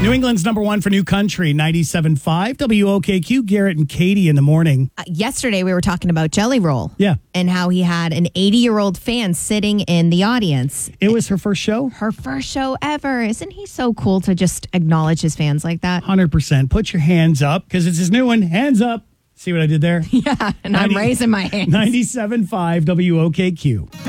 New England's number one for new country, 97.5 WOKQ. Garrett and Katie in the morning. Yesterday, we were talking about Jelly Roll. Yeah. And how he had an 80-year-old fan sitting in the audience. It was her first show? Her first show ever. Isn't he so cool to just acknowledge his fans like that? 100%. Put your hands up because it's his new one. Hands up. See what I did there? Yeah, and I'm raising my hands. 97.5 WOKQ.